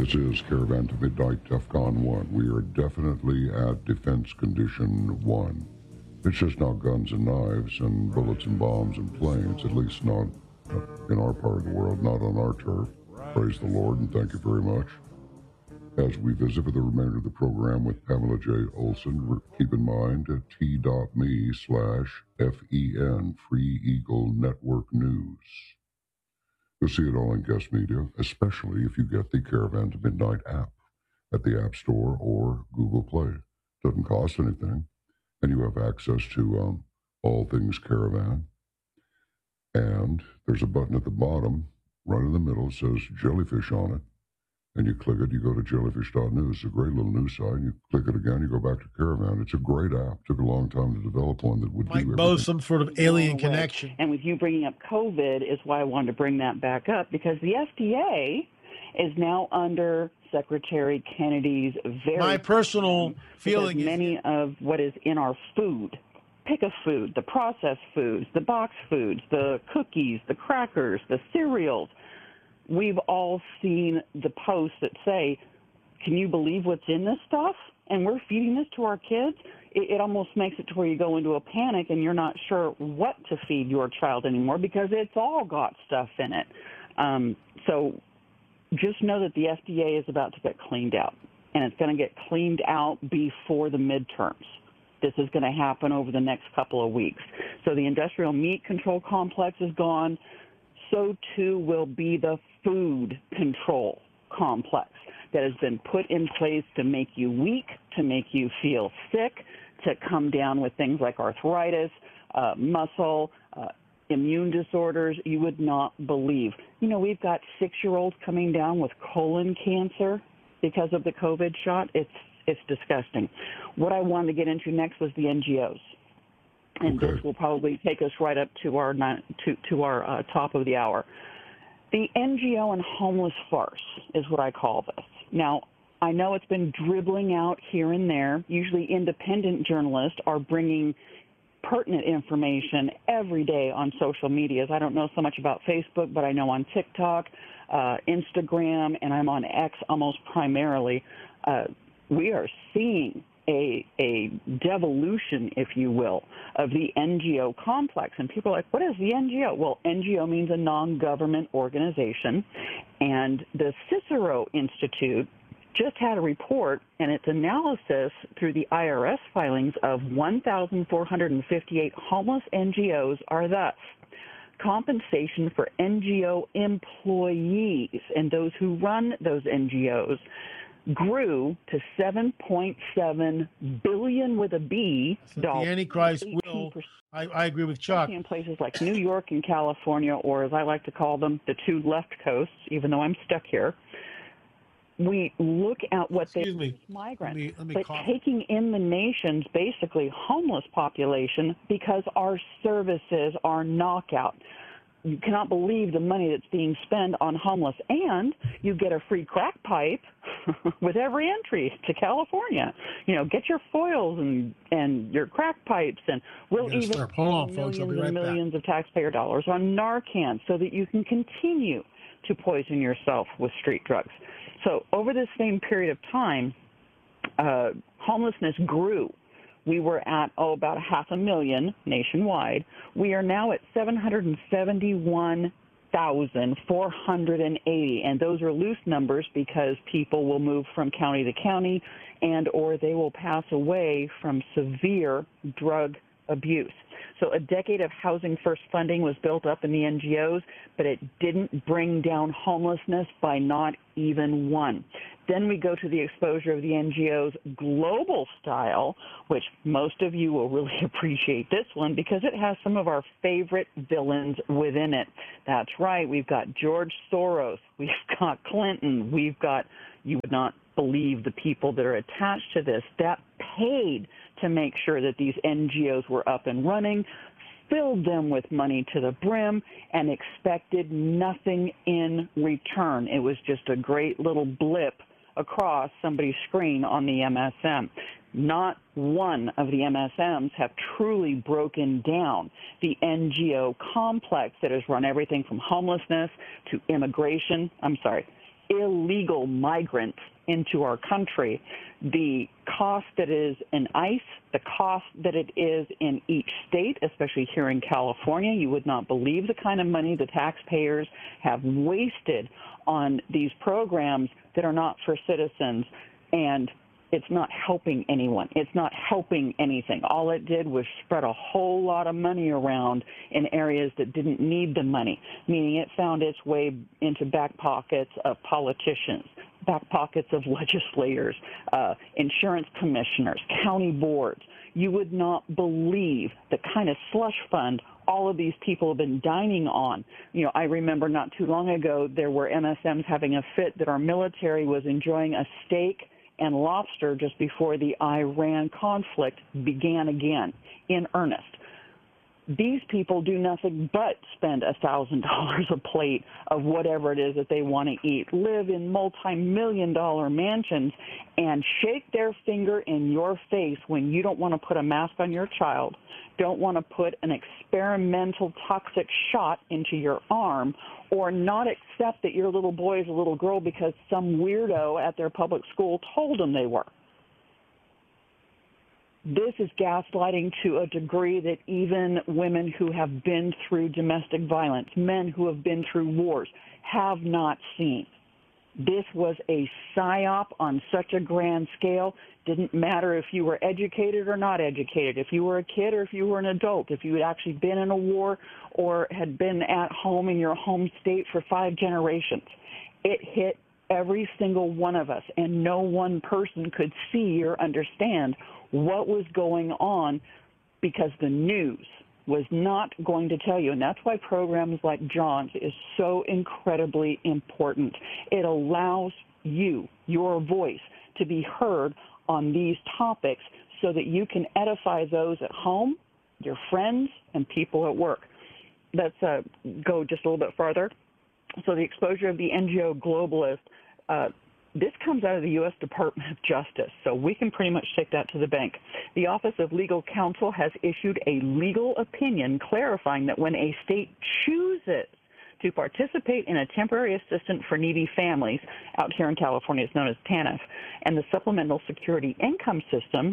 This is Caravan to Midnight, DEFCON 1. We are definitely at Defense Condition 1. It's just not guns and knives and bullets and bombs and planes, at least not in our part of the world, not on our turf. Praise the Lord, and thank you very much. As we visit for the remainder of the program with Pamela J. Olson, keep in mind t.me/FEN, Free Eagle Network News. You'll see it all in guest media, especially if you get the Caravan to Midnight app at the App Store or Google Play. Doesn't cost anything, and you have access to all things Caravan. And there's a button at the bottom, right in the middle, says Jellyfish on it. And you click it, you go to jellyfish.news. It's a great little news site. You click it again, you go back to Caravan. It's a great app. Took a long time to develop one that would do everything. Boast some sort of alien connection. And with you bringing up COVID is why I wanted to bring that back up, because the FDA is now under Secretary Kennedy's very... My personal feeling is... many of what is in our food, pick a food, the processed foods, the box foods, the cookies, the crackers, the cereals, we've all seen the posts that say, can you believe what's in this stuff? And we're feeding this to our kids? It almost makes it to where you go into a panic and you're not sure what to feed your child anymore because it's all got stuff in it. So just know that the FDA is about to get cleaned out, and it's going to get cleaned out before the midterms. This is going to happen over the next couple of weeks. So the industrial meat control complex is gone. So too will be the food control complex that has been put in place to make you weak, to make you feel sick, to come down with things like arthritis, muscle, immune disorders. You would not believe. You know, we've got 6-year-olds coming down with colon cancer because of the COVID shot. It's disgusting. What I wanted to get into next was the NGOs. And this will probably take us right up to our top of the hour. The NGO and homeless farce is what I call this. Now, I know it's been dribbling out here and there. Usually independent journalists are bringing pertinent information every day on social medias. I don't know so much about Facebook, but I know on TikTok, Instagram, and I'm on X almost primarily. We are seeing a devolution, if you will, of the NGO complex. And people are like, what is the NGO? Well, NGO means a non-government organization. And the Cicero Institute just had a report, and its analysis through the IRS filings of 1,458 homeless NGOs are thus: compensation for NGO employees and those who run those NGOs grew to $7.7 billion with a B. The Antichrist will. I agree with Chuck. In places like New York and California, or as I like to call them, the two left coasts, even though I'm stuck here. We look at what they migrants, but taking in the nation's basically homeless population because our services are knockout. You cannot believe the money that's being spent on homeless, and you get a free crack pipe with every entry to California. You know, get your foils and your crack pipes, and we'll even spend millions and millions of taxpayer dollars on Narcan so that you can continue to poison yourself with street drugs. So over this same period of time, homelessness grew. We were at, about 500,000 nationwide. We are now at 771,480, and those are loose numbers because people will move from county to county and or they will pass away from severe drug abuse. So a decade of Housing First funding was built up in the NGOs, but it didn't bring down homelessness by not even one. Then we go to the exposure of the NGOs global style, which most of you will really appreciate this one because it has some of our favorite villains within it. That's right. We've got George Soros. We've got Clinton. We've got, you would not believe the people that are attached to this that paid to make sure that these NGOs were up and running, filled them with money to the brim, and expected nothing in return. It was just a great little blip across somebody's screen on the MSM. Not one of the MSMs have truly broken down the NGO complex that has run everything from homelessness to immigration. illegal migrants into our country, the cost that is in ICE, the cost that it is in each state, especially here in California, you would not believe the kind of money the taxpayers have wasted on these programs that are not for citizens, and it's not helping anyone. It's not helping anything. All it did was spread a whole lot of money around in areas that didn't need the money, meaning it found its way into back pockets of politicians, back pockets of legislators, insurance commissioners, county boards. You would not believe the kind of slush fund all of these people have been dining on. You know, I remember not too long ago there were MSMs having a fit that our military was enjoying a steak and lobster just before the Iran conflict began again in earnest. These people do nothing but spend $1,000 a plate of whatever it is that they want to eat, live in multi-million-dollar mansions, and shake their finger in your face when you don't want to put a mask on your child, don't want to put an experimental toxic shot into your arm, or not accept that your little boy is a little girl because some weirdo at their public school told them they were. This is gaslighting to a degree that even women who have been through domestic violence, men who have been through wars, have not seen. This was a psyop on such a grand scale. Didn't matter if you were educated or not educated, if you were a kid or if you were an adult, if you had actually been in a war or had been at home in your home state for 5 generations. It hit every single one of us, and no one person could see or understand what was going on because the news was not going to tell you. And that's why programs like John's is so incredibly important. It allows you, your voice, to be heard on these topics so that you can edify those at home, your friends, and people at work. Let's go just a little bit farther. So the exposure of the NGO globalist, this comes out of the U.S. Department of Justice, so we can pretty much take that to the bank. The Office of Legal Counsel has issued a legal opinion clarifying that when a state chooses to participate in a temporary assistance for needy families, out here in California it's known as TANF, and the Supplemental Security Income System,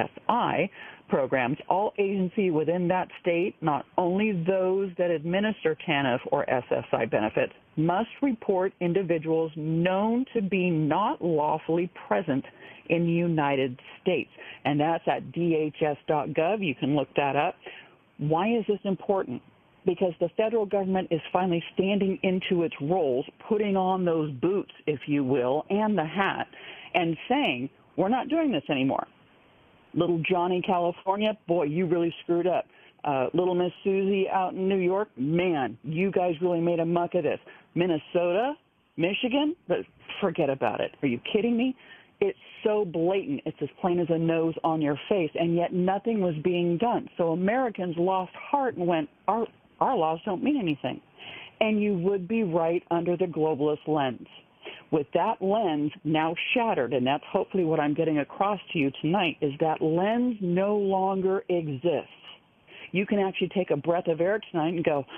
SSI, programs, all agencies within that state, not only those that administer TANF or SSI benefits, must report individuals known to be not lawfully present in the United States. And that's at DHS.gov. You can look that up. Why is this important? Because the federal government is finally standing into its roles, putting on those boots, if you will, and the hat, and saying, we're not doing this anymore. Little Johnny, California, boy, you really screwed up. Little Miss Susie out in New York, man, you guys really made a muck of this. Minnesota, Michigan, but forget about it. Are you kidding me? It's so blatant. It's as plain as a nose on your face, and yet nothing was being done. So Americans lost heart and went, our laws don't mean anything. And you would be right under the globalist lens. With that lens now shattered, and that's hopefully what I'm getting across to you tonight, is that lens no longer exists. You can actually take a breath of air tonight and go,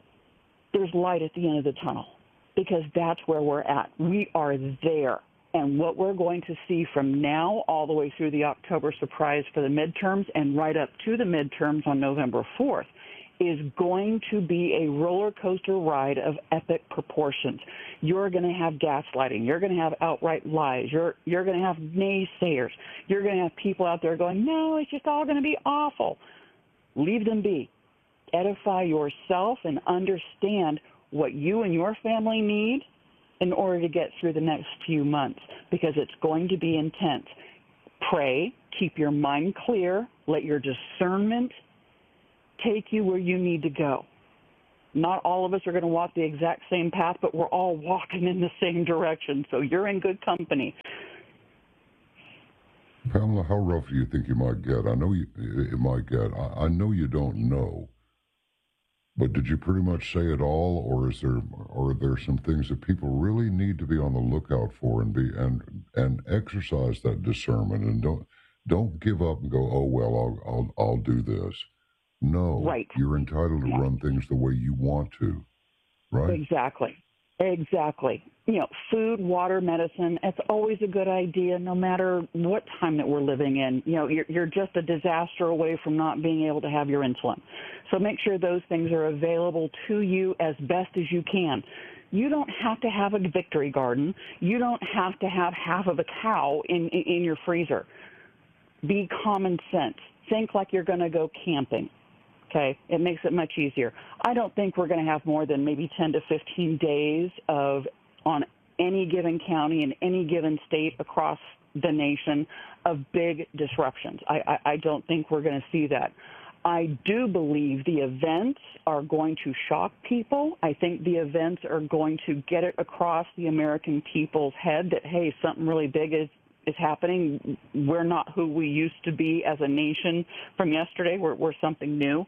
there's light at the end of the tunnel, because that's where we're at. We are there. And what we're going to see from now all the way through the October surprise for the midterms and right up to the midterms on November 4th is going to be a roller coaster ride of epic proportions. You're going to have gaslighting. You're going to have outright lies. You're going to have naysayers. You're going to have people out there going, no, it's just all going to be awful. Leave them be. Edify yourself and understand what you and your family need in order to get through the next few months, because it's going to be intense. Pray, keep your mind clear, let your discernment take you where you need to go. Not all of us are going to walk the exact same path, but we're all walking in the same direction, so you're in good company. Pamela, how rough do you think you might get? I know it might get. I know you don't know, but did you pretty much say it all, or are there some things that people really need to be on the lookout for and exercise that discernment, and don't give up and go, oh well, I'll do this. No, right. You're entitled to run things the way you want to, right? Exactly. Exactly. Food, water, medicine, it's always a good idea no matter what time that we're living in. You're just a disaster away from not being able to have your insulin. So make sure those things are available to you as best as you can. You don't have to have a victory garden. You don't have to have half of a cow in your freezer. Be common sense. Think like you're going to go camping. Okay, it makes it much easier. I don't think we're going to have more than maybe 10 to 15 days on any given county in any given state across the nation of big disruptions. I don't think we're going to see that. I do believe the events are going to shock people. I think the events are going to get it across the American people's head that, hey, something really big is happening. We're not who we used to be as a nation from yesterday. We're something new.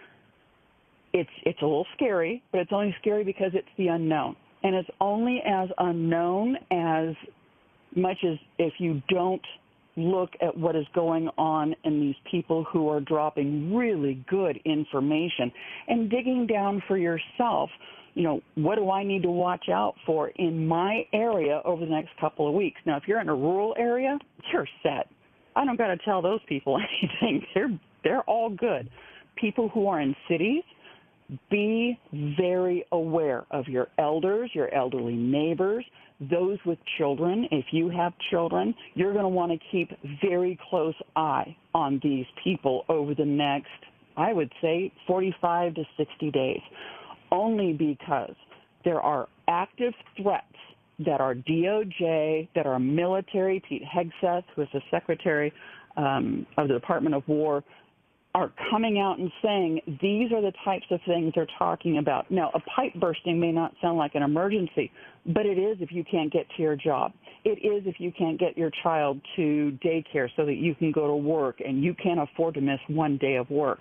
It's a little scary, but it's only scary because it's the unknown. And it's only as unknown as much as if you don't look at what is going on in these people who are dropping really good information and digging down for yourself. What do I need to watch out for in my area over the next couple of weeks? Now, if you're in a rural area, you're set. I don't got to tell those people anything. They're all good. People who are in cities, be very aware of your elders, your elderly neighbors, those with children. If you have children, you're going to want to keep very close eye on these people over the next, I would say, 45 to 60 days. Only because there are active threats that are DOJ, that are military. Pete Hegseth, who is the Secretary of the Department of War, are coming out and saying these are the types of things they're talking about. Now, a pipe bursting may not sound like an emergency, but it is if you can't get to your job. It is if you can't get your child to daycare so that you can go to work and you can't afford to miss one day of work.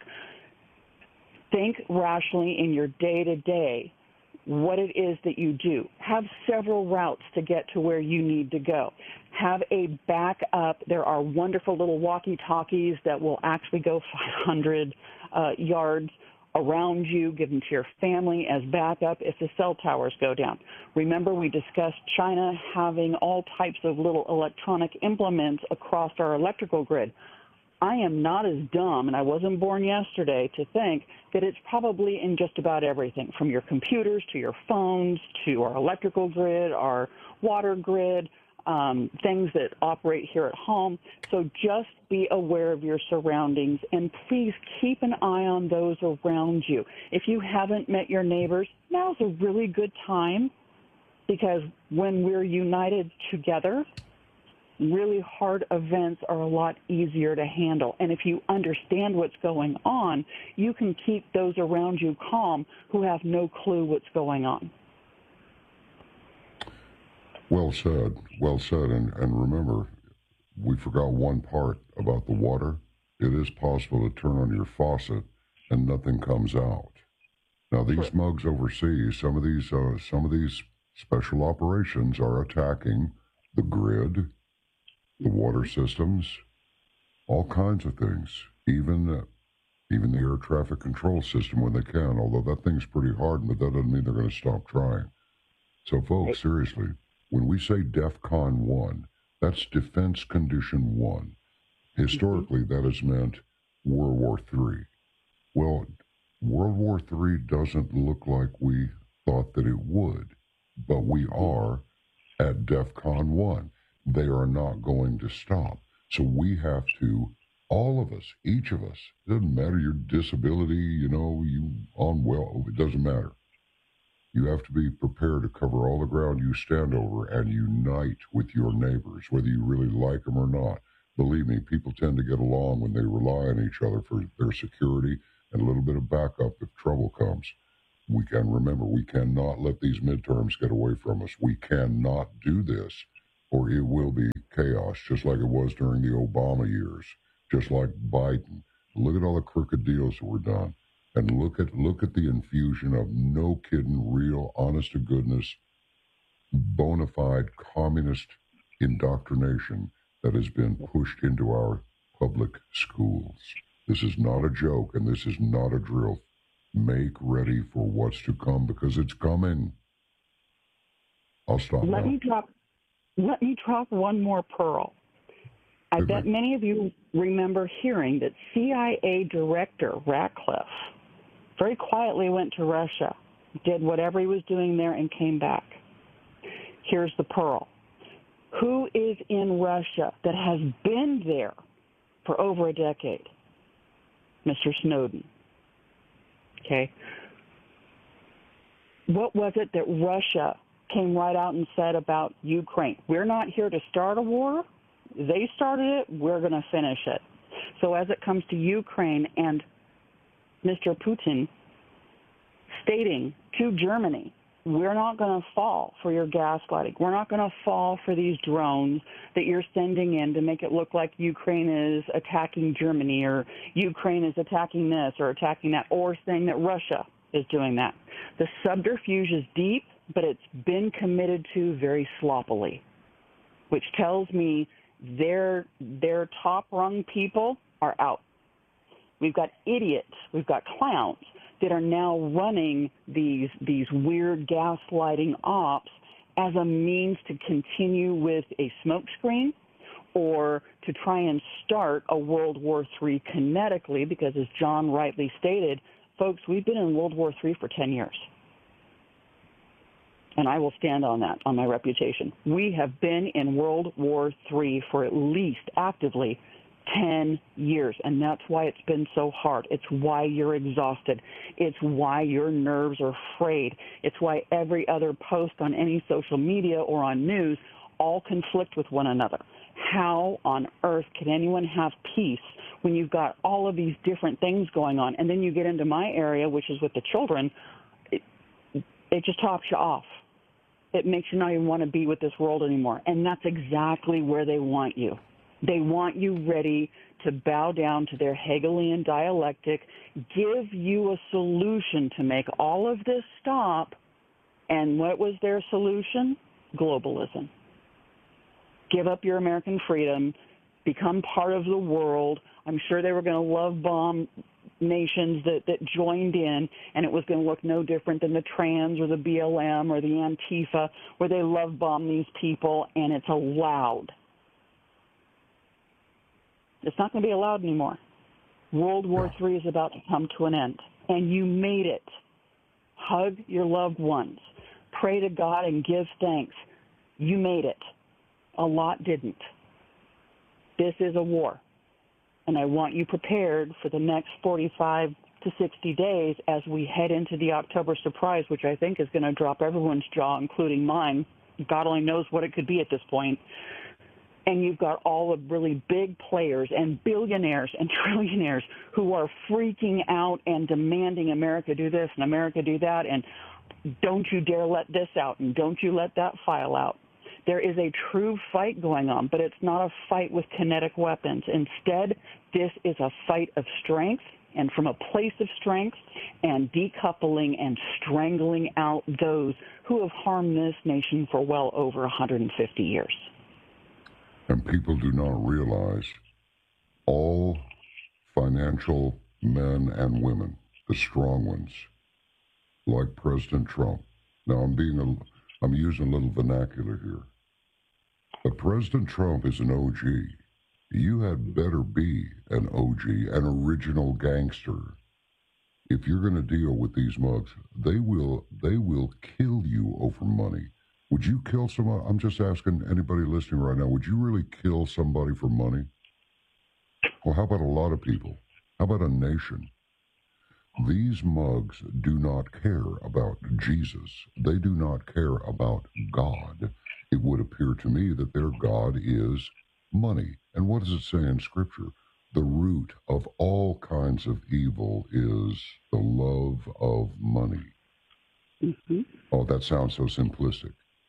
Think rationally in your day-to-day what it is that you do. Have several routes to get to where you need to go. Have a backup. There are wonderful little walkie-talkies that will actually go 500 yards around you, give them to your family as backup if the cell towers go down. Remember, we discussed China having all types of little electronic implements across our electrical grid. I am not as dumb, and I wasn't born yesterday, to think that it's probably in just about everything, from your computers to your phones to our electrical grid, our water grid, things that operate here at home. So just be aware of your surroundings, and please keep an eye on those around you. If you haven't met your neighbors, now's a really good time, because when we're united together, really hard events are a lot easier to handle. And if you understand what's going on, you can keep those around you calm who have no clue what's going on. Well said. Well said. And remember, we forgot one part about the water. It is possible to turn on your faucet and nothing comes out. Now, these mugs overseas, some of these special operations are attacking the grid, the water systems, all kinds of things, even the air traffic control system when they can, although that thing's pretty hard, but that doesn't mean they're going to stop trying. So, folks, seriously, when we say DEFCON 1, that's Defense Condition 1. Historically, that has meant World War III. Well, World War III doesn't look like we thought that it would, but we are at DEFCON 1. They are not going to stop. So we have to, all of us, each of us, it doesn't matter your disability, you on well, it doesn't matter. You have to be prepared to cover all the ground you stand over and unite with your neighbors, whether you really like them or not. Believe me, people tend to get along when they rely on each other for their security and a little bit of backup if trouble comes. We cannot let these midterms get away from us. We cannot do this, or it will be chaos, just like it was during the Obama years, just like Biden. Look at all the crooked deals that were done, and look at the infusion of no kidding, real, honest to goodness, bona fide communist indoctrination that has been pushed into our public schools. This is not a joke, and this is not a drill. Make ready for what's to come, because it's coming. I'll stop Let now. me drop one more pearl. I bet many of you remember hearing that CIA Director Ratcliffe very quietly went to Russia, did whatever he was doing there, and came back. Here's the pearl. Who is in Russia that has been there for over a decade? Mr. Snowden. Okay. What was it that Russia came right out and said about Ukraine? We're not here to start a war. They started it. We're going to finish it. So as it comes to Ukraine and Mr. Putin stating to Germany, we're not going to fall for your gaslighting. We're not going to fall for these drones that you're sending in to make it look like Ukraine is attacking Germany or Ukraine is attacking this or attacking that, or saying that Russia is doing that. The subterfuge is deep, but it's been committed to very sloppily, which tells me their top-rung people are out. We've got idiots, we've got clowns that are now running these weird gaslighting ops as a means to continue with a smokescreen or to try and start a World War III kinetically, because as John rightly stated, folks, we've been in World War III for 10 years. And I will stand on that, on my reputation. We have been in World War III for at least actively 10 years, and that's why it's been so hard. It's why you're exhausted. It's why your nerves are frayed. It's why every other post on any social media or on news all conflict with one another. How on earth can anyone have peace when you've got all of these different things going on? And then you get into my area, which is with the children, it just tops you off. It makes you not even want to be with this world anymore. And that's exactly where they want you. They want you ready to bow down to their Hegelian dialectic, give you a solution to make all of this stop. And what was their solution? Globalism. Give up your American freedom, become part of the world. I'm sure they were going to love bomb nations that joined in, and it was going to look no different than the trans or the BLM or the Antifa, where they love bomb these people, and it's allowed. It's not going to be allowed anymore. World War III is about to come to an end, and you made it. Hug your loved ones. Pray to God and give thanks. You made it. A lot didn't. This is a war, and I want you prepared for the next 45 to 60 days as we head into the October surprise, which I think is going to drop everyone's jaw, including mine. God only knows what it could be at this point. And you've got all the really big players and billionaires and trillionaires who are freaking out and demanding America do this and America do that, and don't you dare let this out and don't you let that file out. There is a true fight going on, but it's not a fight with kinetic weapons. Instead, this is a fight of strength, and from a place of strength, and decoupling and strangling out those who have harmed this nation for well over 150 years. And people do not realize all financial men and women, the strong ones, like President Trump. Now I'm using a little vernacular here. But President Trump is an OG. You had better be an OG, an original gangster. If you're going to deal with these mugs, they will kill you over money. Would you kill someone? I'm just asking anybody listening right now, would you really kill somebody for money? Well, how about a lot of people? How about a nation? These mugs do not care about Jesus. They do not care about God. It would appear to me that their God is money. And what does it say in Scripture? The root of all kinds of evil is the love of money. Mm-hmm. Oh, that sounds so simplistic.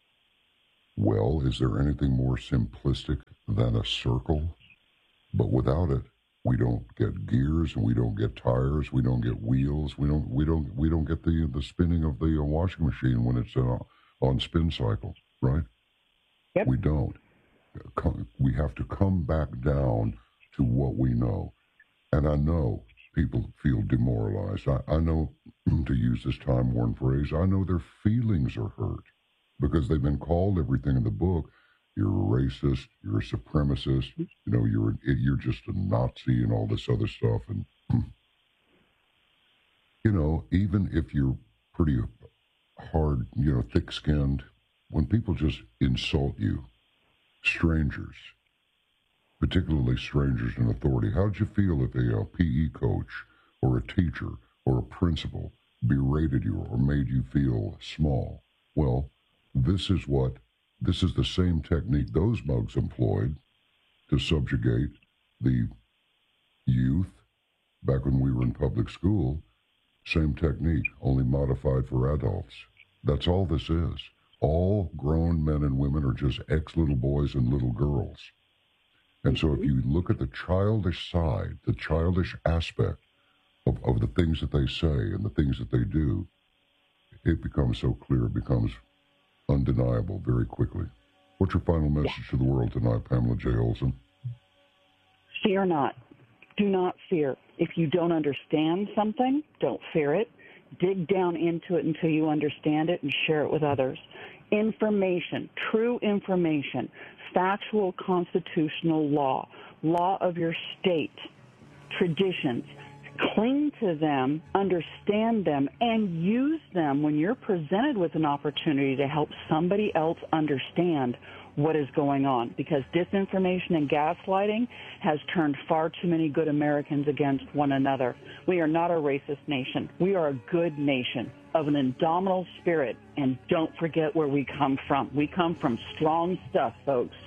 Well, is there anything more simplistic than a circle? But without it, we don't get gears, and we don't get tires, we don't get wheels, we don't get the spinning of the washing machine when it's on spin cycle, right? Yep. We don't. We have to come back down to what we know. And I know people feel demoralized. I know, to use this time-worn phrase, I know their feelings are hurt. because they've been called everything in the book. You're a racist, you're a supremacist, you know, you're just a Nazi and all this other stuff. And, you know, even if you're pretty hard, you know, thick-skinned, when people just insult you, strangers, particularly strangers in authority, how'd you feel if a PE coach or a teacher or a principal berated you or made you feel small? Well, this is the same technique those mugs employed to subjugate the youth back when we were in public school. Same technique, only modified for adults. That's all this is. All grown men and women are just ex-little boys and little girls. And so if you look at the childish side, the childish aspect of the things that they say and the things that they do, it becomes so clear, it becomes undeniable very quickly. What's your final message to the world tonight, Pamela J. Olson? Fear not. Do not fear. If you don't understand something, don't fear it. Dig down into it until you understand it and share it with others. Information, true information, factual constitutional law, law of your state, traditions. Cling to them, understand them, and use them when you're presented with an opportunity to help somebody else understand what is going on. Because disinformation and gaslighting has turned far too many good Americans against one another. We are not a racist nation. We are a good nation of an indomitable spirit. And don't forget where we come from. We come from strong stuff, folks.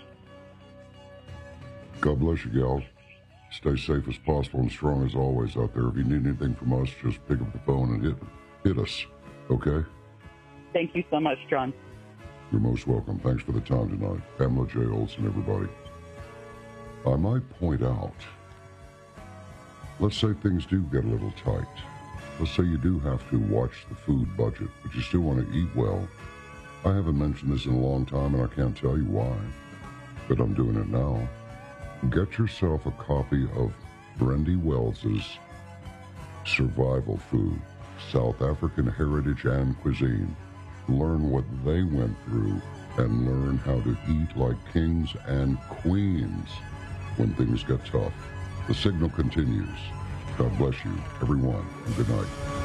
God bless you, gals. Stay safe as possible and strong as always out there. If you need anything from us, just pick up the phone and hit us, okay? Thank you so much, John. You're most welcome. Thanks for the time tonight. Pamela J. Olson, everybody. I might point out, let's say things do get a little tight. Let's say you do have to watch the food budget, but you still want to eat well. I haven't mentioned this in a long time, and I can't tell you why, but I'm doing it now. Get yourself a copy of Brendy Wells's Survival Food, South African Heritage and Cuisine. Learn what they went through and learn how to eat like kings and queens when things get tough. The signal continues. God bless you, everyone, and good night.